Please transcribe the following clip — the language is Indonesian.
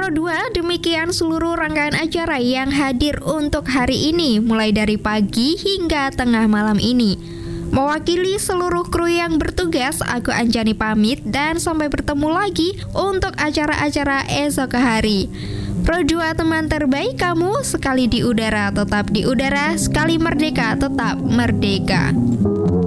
Pro 2, demikian seluruh rangkaian acara yang hadir untuk hari ini, mulai dari pagi hingga tengah malam ini. Mewakili seluruh kru yang bertugas, aku Anjani pamit dan sampai bertemu lagi untuk acara-acara esok hari. Pro 2 teman terbaik kamu, sekali di udara tetap di udara, sekali merdeka tetap merdeka.